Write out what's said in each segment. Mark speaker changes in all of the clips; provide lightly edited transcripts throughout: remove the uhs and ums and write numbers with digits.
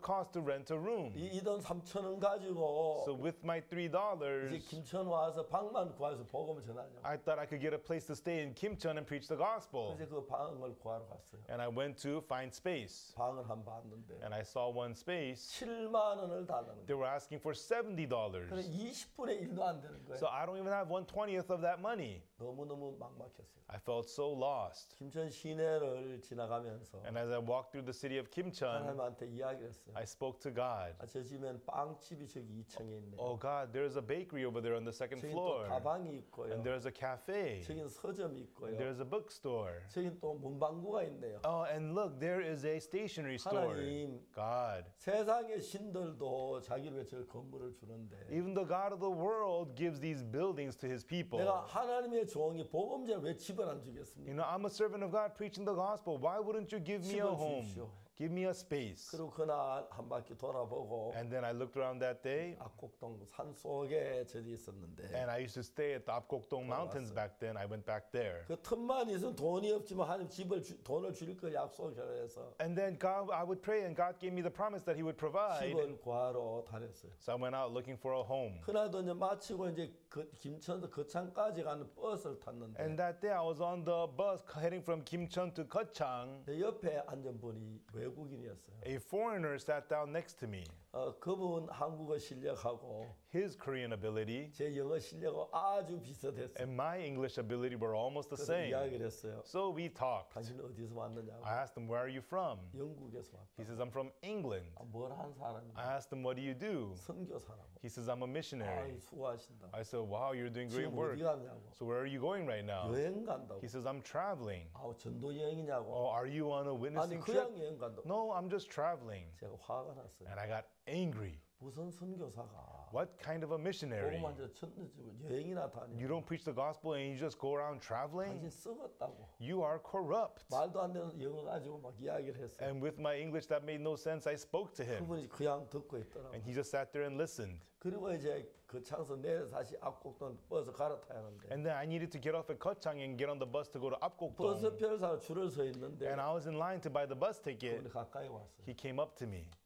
Speaker 1: cost to rent a room.
Speaker 2: 이 돈 3,000원 가지고
Speaker 1: So with my
Speaker 2: 이제
Speaker 1: $3,
Speaker 2: 김천 와서 방만 구해서 복음을 전하려고.
Speaker 1: I thought I could get a place to stay in Kimcheon and preach the gospel.
Speaker 2: 그래서 그 방을 구하러 갔어요.
Speaker 1: And I went to find space.
Speaker 2: 방을 한 번 봤는데
Speaker 1: And I saw one space.
Speaker 2: 7만 원을 달라는 거예요.
Speaker 1: They were asking for $70.
Speaker 2: 그래 20분의 1도 안 되는 거예요.
Speaker 1: So I don't even have 1/20th of that money.
Speaker 2: 너무너무 막막했어요.
Speaker 1: I felt so lost.
Speaker 2: 김천 시내를 지나가면서
Speaker 1: And as I walked through the city of Kimcheon,
Speaker 2: 하나님한테 이야기를 했어요.
Speaker 1: I spoke to God.
Speaker 2: 저 집엔 빵집이 저기 2층에 있네요.
Speaker 1: Oh God, there's a bakery over there on the second
Speaker 2: 저긴 또
Speaker 1: floor.
Speaker 2: 다방이 있고요.
Speaker 1: And there's a cafe.
Speaker 2: 저긴 서점이 있고요.
Speaker 1: There's a bookstore.
Speaker 2: 저긴 또 문방구가 있네요.
Speaker 1: Oh, and look, there is a stationery store.
Speaker 2: 하나님.
Speaker 1: God.
Speaker 2: 세상의 신들도 자기를 위해 저 건물을 주는데
Speaker 1: Even the God of the world gives these buildings to his people.
Speaker 2: 내가 하나님의 종이 복음제를 왜 집을 안 주겠습니까?
Speaker 1: You know, I'm a servant of God preaching the gospel. Why wouldn't you give me a
Speaker 2: 집을
Speaker 1: home?
Speaker 2: 주십시오.
Speaker 1: Give me a space.
Speaker 2: 그리고 그날 한 바퀴 돌아보고
Speaker 1: And then I looked around that day,
Speaker 2: 압곡동 산 속에 저기 있었는데
Speaker 1: and I used to stay at the Apgokdong Mountains back then. I went back there.
Speaker 2: 그 틈만 있으면 돈이 없지만 하나님 돈을 줄 걸 약속을 해서
Speaker 1: And then God, I would pray, and God gave me the promise that He would provide.
Speaker 2: 집을 구하러 다녔어요.
Speaker 1: So I went out looking for a home.
Speaker 2: 그날도 이제 마치고 이제 김천도 거창까지 가는 버스를 탔는데
Speaker 1: And that day I was on the bus heading from Kimcheon to Gyeochang.
Speaker 2: 내 옆에 앉은 분이 외국인이었어요.
Speaker 1: A foreigner sat down next to me.
Speaker 2: 그분 한국어 실력하고
Speaker 1: His Korean ability
Speaker 2: 제 영어 실력하고 아주 비슷했어요.
Speaker 1: and my English ability were almost the
Speaker 2: 그래서
Speaker 1: same.
Speaker 2: 이야기를 했어요.
Speaker 1: So we talked.
Speaker 2: 당신 어디서 왔느냐고.
Speaker 1: I asked him, where are you from?
Speaker 2: 영국에서 왔다.
Speaker 1: He says, I'm from England.
Speaker 2: 뭘 한 사람이냐.
Speaker 1: I asked him, what do you do?
Speaker 2: 선교사라고.
Speaker 1: He says, I'm a missionary.
Speaker 2: 수고하신다.
Speaker 1: I said, wow, you're doing great
Speaker 2: 지금
Speaker 1: work.
Speaker 2: 어디 갔냐고.
Speaker 1: So where are you going right now?
Speaker 2: 여행 간다고.
Speaker 1: He says, I'm traveling.
Speaker 2: 전도 여행이냐고.
Speaker 1: Oh, are you on a
Speaker 2: 아니
Speaker 1: witnessing
Speaker 2: 그냥
Speaker 1: trip?
Speaker 2: 여행 간다고.
Speaker 1: No, I'm just traveling.
Speaker 2: 제가 화가 났어요.
Speaker 1: And I got angry.
Speaker 2: 무슨 선교사가
Speaker 1: What kind of a missionary?
Speaker 2: 복음 완전 천지고 여행이나 다니고.
Speaker 1: You don't preach the gospel and you just go around traveling?
Speaker 2: 당신 썩었다고.
Speaker 1: You are corrupt.
Speaker 2: 말도 안 되는 영어 가지고 막 이야기를 했어요.
Speaker 1: And with my English that made no sense, I spoke to him.
Speaker 2: 그분이 그냥 듣고 있더라고.
Speaker 1: And he just sat there and listened.
Speaker 2: 그리고 이제 그 창서 내려 다시 압곡동 버스 갈아타야 하는데
Speaker 1: And then I needed to get off at Gyeochang and get on the bus to go to
Speaker 2: 버스
Speaker 1: Apgokdong.
Speaker 2: 표를 사러 줄을 서 있는데
Speaker 1: And I was in line to buy the bus
Speaker 2: 그분이
Speaker 1: ticket.
Speaker 2: 가까이 왔어요.
Speaker 1: He came up to me.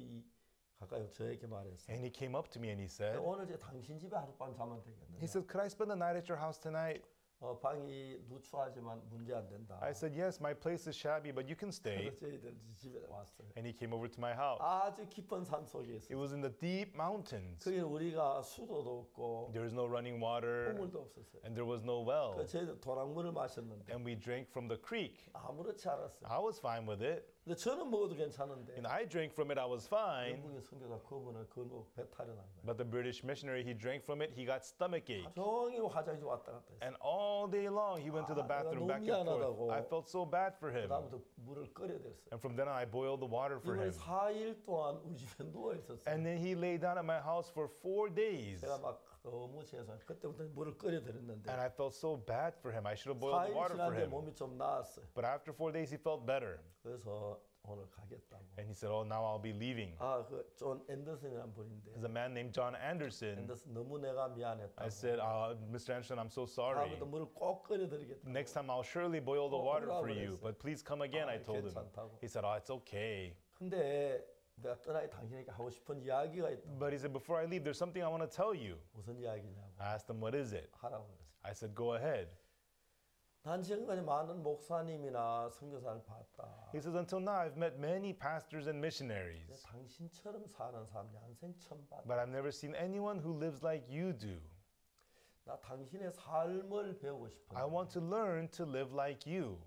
Speaker 2: 저에게 말했어요.
Speaker 1: And he came up to me and he said,
Speaker 2: 오늘 이제 당신 집에 하룻밤 자면 되겠느냐.
Speaker 1: he said, could I spend the night at your house tonight?
Speaker 2: 방이 누추하지만 문제 안 된다.
Speaker 1: I said, yes, my place is shabby, but you can stay.
Speaker 2: 그래서 저희들 집에 왔어요.
Speaker 1: And he came over to my house.
Speaker 2: 아주 깊은 산 속에
Speaker 1: It
Speaker 2: 있어요.
Speaker 1: was in the deep mountains.
Speaker 2: 거기 우리가 수도도 없고
Speaker 1: There was no running water
Speaker 2: 물 없었어요.
Speaker 1: and there was no well.
Speaker 2: 저희들 도랑물을 마셨는데
Speaker 1: And we drank from the creek.
Speaker 2: 아무렇지 않았어요.
Speaker 1: I was fine with it.
Speaker 2: 근데 저는 먹어도 괜찮은데
Speaker 1: And I drank from it, I was fine.
Speaker 2: 영국의 선교사 그분은 그걸 먹고 배탈이 난 거예요.
Speaker 1: But the British missionary, he drank from it, he got stomachache.
Speaker 2: 종일 화장실 왔다 갔다 했어요.
Speaker 1: And all day long, he went to the bathroom
Speaker 2: 내가
Speaker 1: back
Speaker 2: 너무
Speaker 1: and forth.
Speaker 2: 미안하다고.
Speaker 1: I felt so bad for him.
Speaker 2: 그다음부터 물을 끓여댔어요.
Speaker 1: And from then on, I boiled the water for
Speaker 2: 이번에
Speaker 1: him.
Speaker 2: 4일 동안 우리 집에 누워 있었어요.
Speaker 1: And then he lay down at my house for 4 days.
Speaker 2: 제가 막 너무 죄송해요. 그때부터 물을 끓여드렸는데
Speaker 1: And I felt so bad for him. I should have boiled the
Speaker 2: 4일
Speaker 1: water for
Speaker 2: 지났는데
Speaker 1: him.
Speaker 2: 몸이 좀 나았어요.
Speaker 1: But after 4 days, he felt better.
Speaker 2: 그래서 오늘 가겠다고.
Speaker 1: And he said, oh, now I'll be leaving.
Speaker 2: 그 존 앤더슨이라는 분인데
Speaker 1: There's a man named John Anderson.
Speaker 2: 앤더슨 너무 내가 미안했다고.
Speaker 1: I said, Mr. Anderson, I'm so sorry.
Speaker 2: 다음부터 물을 꼭 끓여드리겠다고.
Speaker 1: Next time I'll surely boil the water for you.
Speaker 2: 오라고
Speaker 1: But please come again, I told him.
Speaker 2: 괜찮다고.
Speaker 1: He said, oh, it's okay.
Speaker 2: 근데 내가 떠나기 당신에게 하고 싶은 이야기가 있다.
Speaker 1: But he said, before I leave, there's something I want to tell you.
Speaker 2: 무슨 이야기냐고
Speaker 1: I asked him, what is it?
Speaker 2: 하라고 그랬어요.
Speaker 1: I said, go ahead.
Speaker 2: 난 지금까지 많은 목사님이나 선교사를 봤다.
Speaker 1: He says, until now, I've met many pastors and missionaries.
Speaker 2: 당신처럼 사는 사람 양생 처음 봤다.
Speaker 1: But I've never seen anyone who lives like you do.
Speaker 2: 나 당신의 삶을 배우고 싶어.
Speaker 1: I want to learn to live like you.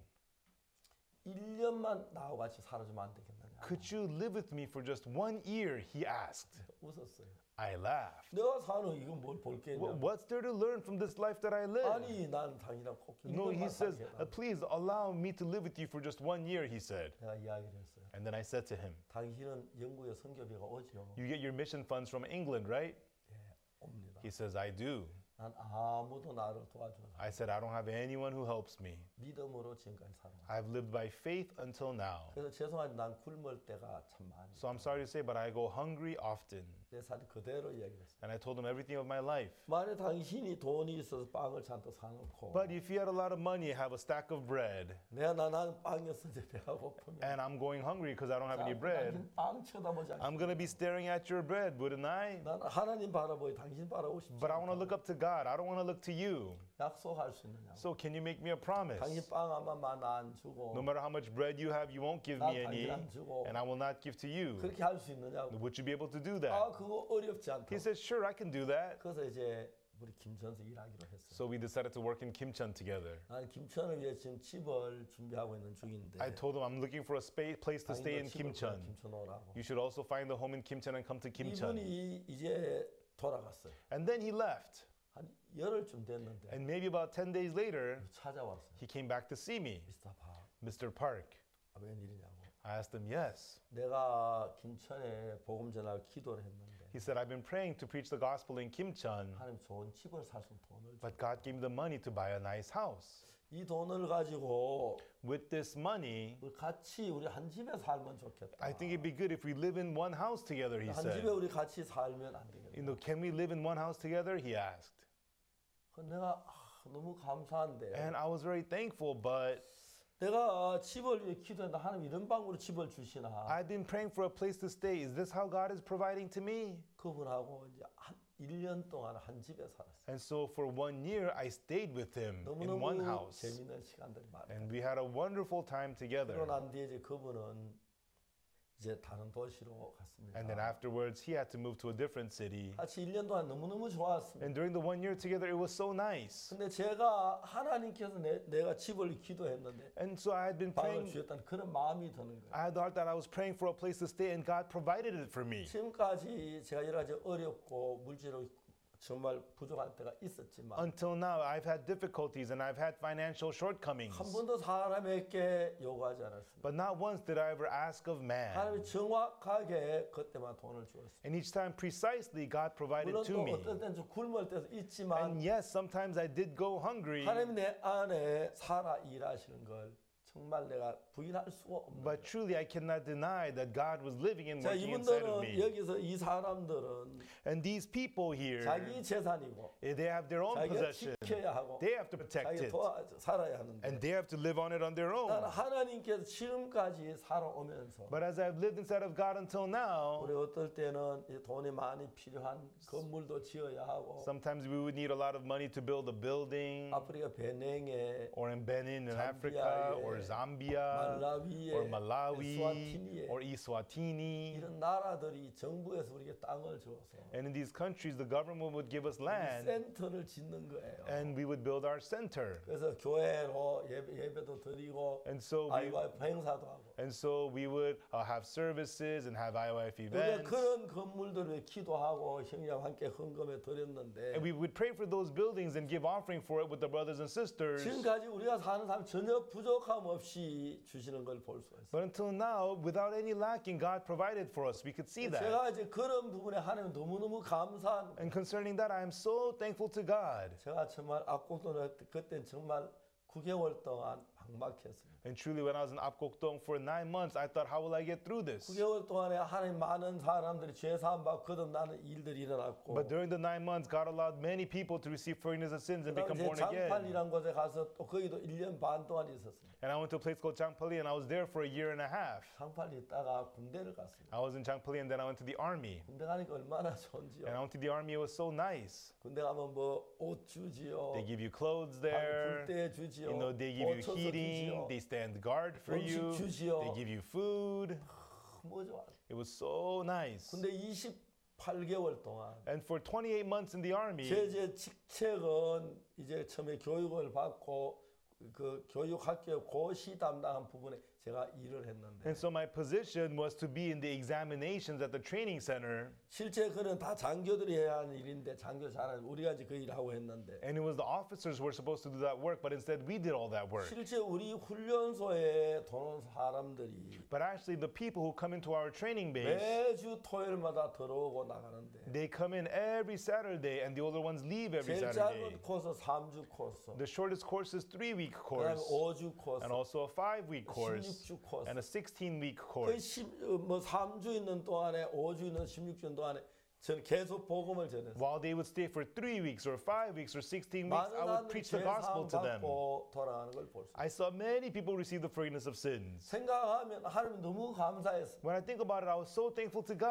Speaker 2: 1년만 나하고 같이 살아주면 안 되겠느냐.
Speaker 1: Could you live with me for just 1 year? He asked.
Speaker 2: 웃었어요.
Speaker 1: I laughed.
Speaker 2: 내가 사는 이건 뭘 볼겠냐.
Speaker 1: What's there to learn from this life that I live?
Speaker 2: 아니 난 당신이랑 꼭
Speaker 1: No, he
Speaker 2: 1년만
Speaker 1: says,
Speaker 2: 살게.
Speaker 1: please allow me to live with you for just 1 year, he said.
Speaker 2: 내가 이야기를 했어요.
Speaker 1: And then I said to him,
Speaker 2: 당신은 영국의 선교비가 오죠.
Speaker 1: you get your mission funds from England, right?
Speaker 2: 예, 옵니다.
Speaker 1: He says, I do.
Speaker 2: 난 아무도 나를 도와주지.
Speaker 1: I said, I don't have anyone who helps me.
Speaker 2: 믿음으로 지금까지 살아왔어.
Speaker 1: I've lived by faith until now.
Speaker 2: 그래서 죄송하지 난 굶을 때가 참 많이.
Speaker 1: So I'm sorry to say, but I go hungry often.
Speaker 2: 내 삶 그대로 이야기했어요.
Speaker 1: And I told him everything of my life.
Speaker 2: 만약 당신이 돈이 있어서 빵을 잔뜩 사놓고
Speaker 1: But if you had a lot of money, have a stack of bread,
Speaker 2: 나는 빵이었어 이제 배가 고프면
Speaker 1: and I'm going hungry because I don't have any bread,
Speaker 2: 당신 빵 쳐다보지 않고
Speaker 1: I'm going to be staring at your bread, wouldn't I?
Speaker 2: 나는 하나님 바라보고 당신 바라보고 싶지
Speaker 1: But I want to
Speaker 2: 않다.
Speaker 1: look up to God. I don't want to look to you.
Speaker 2: 약속할 수 있느냐고.
Speaker 1: So can you make me a promise?
Speaker 2: 당신 빵 하나만 안 주고
Speaker 1: No matter how much bread you have, you won't give
Speaker 2: 나
Speaker 1: me any,
Speaker 2: 당신 안 주고
Speaker 1: and I will not give to you.
Speaker 2: 그렇게 할 수 있느냐고.
Speaker 1: Would you be able to do
Speaker 2: 아
Speaker 1: that?
Speaker 2: 그거 어렵지 않다.
Speaker 1: He said, sure, I can do that.
Speaker 2: 그래서 이제 우리 김천에서 일하기로 했어요.
Speaker 1: So we decided to work in Kimcheon together.
Speaker 2: 나는 김천을 위해 지금 집을 준비하고 있는 중인데
Speaker 1: I told him I'm looking for a place to stay in
Speaker 2: 당신도 집을
Speaker 1: Kimcheon.
Speaker 2: 김천 오라고.
Speaker 1: You should also find a home in Kimcheon and come to Kimcheon.
Speaker 2: 이분이 이제 돌아갔어요.
Speaker 1: And then he left.
Speaker 2: 한 열흘쯤 됐는데
Speaker 1: And maybe about 10 days later,
Speaker 2: 찾아왔어요.
Speaker 1: he came back to see me.
Speaker 2: 미스터 파,
Speaker 1: Mr. Park.
Speaker 2: 웬일이냐고.
Speaker 1: I asked him, yes.
Speaker 2: 내가 김천에 복음 전할 기도를 했는데
Speaker 1: He said, I've been praying to preach the gospel in Kimcheon,
Speaker 2: 하나님 좋은 집을 살 수 있는 돈을 줘.
Speaker 1: but God gave me the money to buy a nice house.
Speaker 2: 이 돈을 가지고
Speaker 1: With this money,
Speaker 2: 우리 같이 우리 한 집에 살면 좋겠다.
Speaker 1: I think it'd be good if we live in one house together, he
Speaker 2: 한 집에
Speaker 1: said.
Speaker 2: 우리 같이 살면 안 되겠다.
Speaker 1: Can we live in one house together? He asked.
Speaker 2: 내가 너무 감사한데
Speaker 1: And I was very thankful, but
Speaker 2: 내가 집을 위해 기도했는데 하나님 이런 방으로 집을 주시나
Speaker 1: I've been praying for a place to stay. Is this how God is providing to me?
Speaker 2: 그분하고 이제 한 1년 동안 한 집에 살았어요.
Speaker 1: And so for 1 year, I stayed with him in one
Speaker 2: 너무너무
Speaker 1: house.
Speaker 2: 재밌는 시간들이 많아요.
Speaker 1: And we had a wonderful time together.
Speaker 2: 그러고 난 뒤에 이제 그분은 이제 다른 도시로 갔습니다.
Speaker 1: And then afterwards, he had to move to a different city.
Speaker 2: 같이 1년 동안 너무너무 좋았습니다.
Speaker 1: And during the 1 year together, it was so nice.
Speaker 2: 근데 제가 하나님께서 내가 집을 기도했는데
Speaker 1: And so I had been
Speaker 2: 방을
Speaker 1: praying.
Speaker 2: 주셨다는 그런 마음이 드는 거예요.
Speaker 1: I thought that I was praying for a place to stay, and God provided it for me.
Speaker 2: 지금까지 제가 여러 가지 어렵고 물질로 정말 부족할 때가 있었지만
Speaker 1: Until now, I've had difficulties and I've had financial shortcomings.
Speaker 2: 한 번도 사람에게 요구하지 않았습니다.
Speaker 1: But not once did I ever ask of man.
Speaker 2: 하나님이 정확하게 그때만 돈을 주었어요.
Speaker 1: And each time, precisely, God provided
Speaker 2: 물론
Speaker 1: to
Speaker 2: 또
Speaker 1: me.
Speaker 2: 어떤 때는 좀 굶을 때도 있지만
Speaker 1: And yes, sometimes I did go hungry.
Speaker 2: 하나님 내 안에 살아 일하시는 걸 정말 내가 부인할 수가 없는 거예요.
Speaker 1: But truly, I cannot deny that God was living and
Speaker 2: 자,
Speaker 1: working inside of
Speaker 2: 이분들은
Speaker 1: me.
Speaker 2: 여기서 이 사람들은
Speaker 1: And these people here,
Speaker 2: 자기 재산이고
Speaker 1: they have their own
Speaker 2: 자기가
Speaker 1: possession.
Speaker 2: 지켜야 하고
Speaker 1: They have to protect
Speaker 2: 자기가
Speaker 1: it.
Speaker 2: 살아야 하는데
Speaker 1: And they have to live on it on their
Speaker 2: 나는
Speaker 1: own.
Speaker 2: 하나님께서 지금까지 살아오면서
Speaker 1: But as I've lived inside of God until now,
Speaker 2: 우리 어떨 때는 이 돈이 많이 필요한 건물도 지어야 하고
Speaker 1: sometimes we would need a lot of money to build a building,
Speaker 2: 아프리카 베냉에
Speaker 1: or in Benin in
Speaker 2: Zambia,
Speaker 1: Africa, or Zambia,
Speaker 2: 말라위에
Speaker 1: or Malawi,
Speaker 2: 에스와티니에
Speaker 1: or Eswatini.
Speaker 2: 이런 나라들이 정부에서 우리에게 땅을 줘서
Speaker 1: And in these countries, the government would give us land,
Speaker 2: 센터를 짓는 거예요.
Speaker 1: and we would build our center.
Speaker 2: 그래서 교회로 예배도 드리고
Speaker 1: And so we
Speaker 2: IYF 행사도 하고
Speaker 1: we would have services and have IYF
Speaker 2: 우리가
Speaker 1: events.
Speaker 2: 그런 건물들을 기도하고 형제와 함께 헌금에 드렸는데
Speaker 1: And we would pray for those buildings and give offering for it with the brothers and sisters.
Speaker 2: 지금까지 우리가 사는 삶 전혀 부족함 없이 주시는 걸 볼 수 있어요.
Speaker 1: But until now, without any lacking, God provided for us. We could see that.
Speaker 2: 제가 이제 그런 부분에 하나님 너무너무 감사한
Speaker 1: And concerning that, I am so thankful to God.
Speaker 2: 제가 정말 악곡도는 그때 정말 9개월 동안 막막했습니다.
Speaker 1: And truly, when I was in Apgokdong for 9 months, I thought, how will I get through this?
Speaker 2: 9개월 동안에 하나님 많은 사람들이 죄 사함 받고 거듭나는 일들이 일어났고
Speaker 1: But during the 9 months, God allowed many people to receive forgiveness of sins and become
Speaker 2: 그다음에
Speaker 1: born again.
Speaker 2: 장팔이라는 곳에 가서 또 거기도 1년 반 동안 있었습니다.
Speaker 1: And I went to a place called Changpali, and I was there for a year and a half.
Speaker 2: 장팔이 있다가 군대를 갔습니다.
Speaker 1: I was in Changpali, and then I went to the army.
Speaker 2: 군대 가니까 얼마나
Speaker 1: And
Speaker 2: 좋은지요.
Speaker 1: I went to the army, it was so nice.
Speaker 2: 군대 가면 뭐 옷 주지요.
Speaker 1: They give you clothes
Speaker 2: 불
Speaker 1: there.
Speaker 2: 때 주지요.
Speaker 1: You know, they give you
Speaker 2: 보초서
Speaker 1: heating,
Speaker 2: 주지요.
Speaker 1: they stand guard for
Speaker 2: 음식
Speaker 1: you,
Speaker 2: 주지요.
Speaker 1: they give you food.
Speaker 2: 뭐 좋아.
Speaker 1: It was so nice.
Speaker 2: 근데 28개월 동안
Speaker 1: And for 28 months in the army,
Speaker 2: 제 직책은 이제 처음에 교육을 받고 그 교육학교 고시 담당한 부분에 제가 일을 했는데
Speaker 1: and so my position was to be in the examinations at the training center.
Speaker 2: 실제 그는 다 장교들이 해야 하는 일인데 장교 잘하는 우리가 이제 그 일을 하고 했는데
Speaker 1: And it was the officers who were supposed to do that work, but instead we did all that work.
Speaker 2: 실제 우리 훈련소에 들어온 사람들이
Speaker 1: But actually, the people who come into our training base,
Speaker 2: 매주 토요일마다 들어오고 나가는데
Speaker 1: they come in every Saturday, and the older ones leave every
Speaker 2: 제일
Speaker 1: Saturday.
Speaker 2: 짧은 코스 3주 코스
Speaker 1: The shortest course is 3-week
Speaker 2: 그다음에
Speaker 1: course,
Speaker 2: 5주 코스
Speaker 1: and also a 5-week course,
Speaker 2: 16주 코스
Speaker 1: and a 16-week
Speaker 2: 그
Speaker 1: course.
Speaker 2: 뭐 3주 있는 동안에 5주 있는 16주 동안에 저는 계속 복음을 전했어요.
Speaker 1: While they would stay for 3 weeks or 5 weeks or 16 weeks,
Speaker 2: 많은
Speaker 1: I would
Speaker 2: 사람들이
Speaker 1: preach the
Speaker 2: 죄
Speaker 1: gospel
Speaker 2: 사함
Speaker 1: to them.
Speaker 2: 받고 돌아가는 걸 볼 수 있어요.
Speaker 1: I saw many people receive the forgiveness of sins.
Speaker 2: 생각하면 하나님 너무 감사했어요.
Speaker 1: When I think about it, I was so thankful to God.